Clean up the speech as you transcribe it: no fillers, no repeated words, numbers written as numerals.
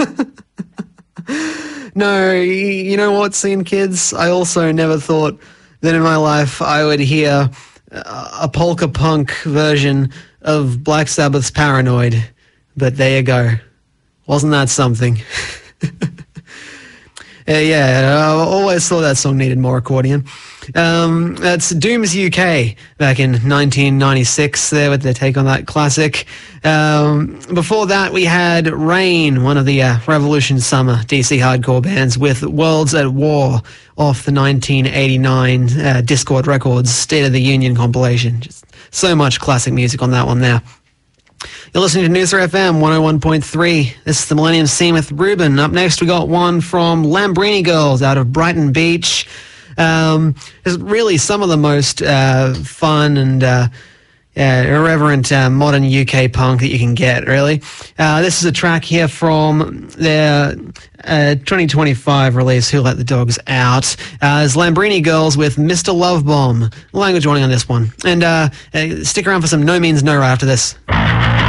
No, you know what, Scene Kids? I also never thought that in my life I would hear a polka punk version of Black Sabbath's Paranoid. But there you go. Wasn't that something? I always thought that song needed more accordion. That's Dooms UK back in 1996 there with their take on that classic. Before that, we had Rain, one of the Revolution Summer DC hardcore bands, with Worlds at War off the 1989 Discord Records State of the Union compilation. Just so much classic music on that one there. You're listening to Noosa FM 101.3. This is the Millennium Scene with Ruben. Up next, we got one from Lambrini Girls out of Brighton Beach. It's really some of the most fun and irreverent modern UK punk that you can get, really. This is a track here from their 2025 release, Who Let the Dogs Out. It's Lambrini Girls with Mr. Love Bomb. Language warning on this one. And stick around for some No Means No right after this.